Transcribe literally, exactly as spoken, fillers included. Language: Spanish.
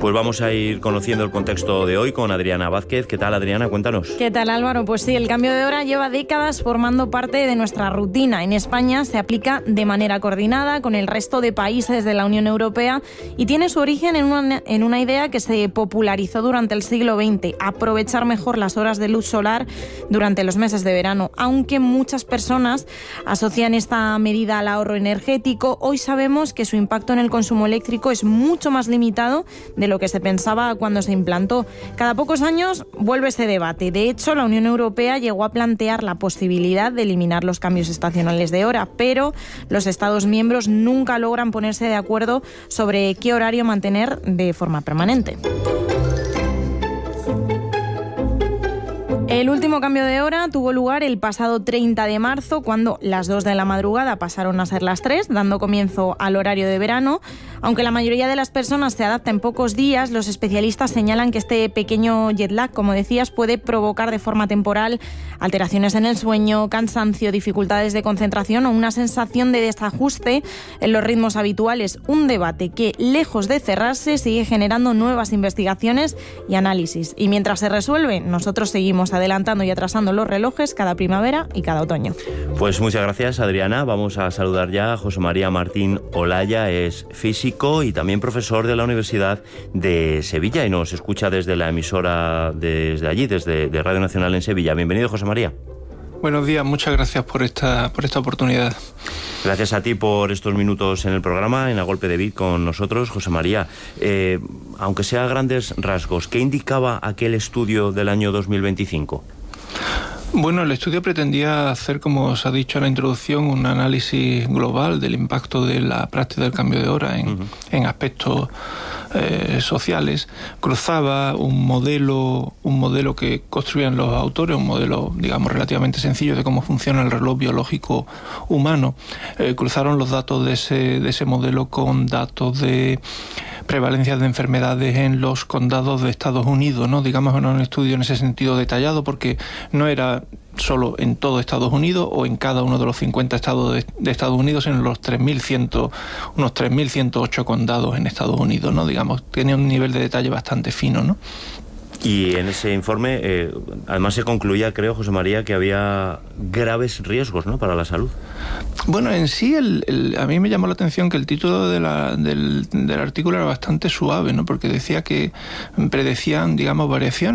Pues vamos a ir conociendo el contexto de hoy con Adriana Vázquez. ¿Qué tal, Adriana? Cuéntanos. ¿Qué tal, Álvaro? Pues sí, el cambio de hora lleva décadas formando parte de nuestra rutina. En España se aplica de manera coordinada con el resto de países de la Unión Europea y tiene su origen en una, en una idea que se popularizó durante el siglo veinte, aprovechar mejor las horas de luz solar durante los meses de verano. Aunque muchas personas asocian esta medida al ahorro energético, hoy sabemos que su impacto en el consumo eléctrico es mucho más limitado de lo que se pensaba cuando se implantó. Cada pocos años vuelve ese debate. De hecho, la Unión Europea llegó a plantear la posibilidad de eliminar los cambios estacionales de hora, pero los Estados miembros nunca logran ponerse de acuerdo sobre qué horario mantener de forma permanente. El último cambio de hora tuvo lugar el pasado treinta de marzo, cuando las dos de la madrugada pasaron a ser las tres, dando comienzo al horario de verano. Aunque la mayoría de las personas se adapta en pocos días, los especialistas señalan que este pequeño jet lag, como decías, puede provocar de forma temporal alteraciones en el sueño, cansancio, dificultades de concentración o una sensación de desajuste en los ritmos habituales. Un debate que, lejos de cerrarse, sigue generando nuevas investigaciones y análisis. Y mientras se resuelve, nosotros seguimos adelantando y atrasando los relojes cada primavera y cada otoño. Pues muchas gracias, Adriana. Vamos a saludar ya a José María Martín Olaya, es físico y también profesor de la Universidad de Sevilla y nos escucha desde la emisora desde allí, desde de Radio Nacional en Sevilla. Bienvenido, José María. Buenos días, muchas gracias por esta, por esta oportunidad. Gracias a ti por estos minutos en el programa, en A Golpe de Beat con nosotros, José María. Eh, aunque sea a grandes rasgos, ¿qué indicaba aquel estudio del año dos mil veinticinco? Bueno, el estudio pretendía hacer, como os ha dicho en la introducción, un análisis global del impacto de la práctica del cambio de hora en, uh-huh. en aspectos eh, sociales. Cruzaba un modelo, un modelo que construían los autores, un modelo, digamos, relativamente sencillo de cómo funciona el reloj biológico humano. Eh, cruzaron los datos de ese, de ese modelo con datos de prevalencias de enfermedades en los condados de Estados Unidos, ¿no? Digamos, era un estudio en ese sentido detallado, porque no era solo en todo Estados Unidos o en cada uno de los cincuenta estados de, de Estados Unidos, sino en los tres mil cien, unos tres mil ciento ocho condados en Estados Unidos, ¿no? Digamos, tenía un nivel de detalle bastante fino, ¿no? Y en ese informe, eh, además se concluía, creo, José María, que había graves riesgos, ¿no?, para la salud. Bueno, en sí, el, el, a mí me llamó la atención que el título de la, del, del artículo era bastante suave, ¿no?, porque decía que predecían, digamos, variaciones